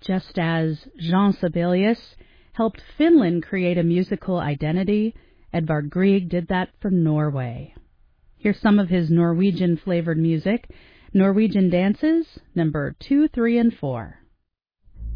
Just as Jean Sibelius helped Finland create a musical identity, Edvard Grieg did that for Norway. Here's some of his Norwegian-flavored music, Norwegian Dances, number 2, 3, and 4.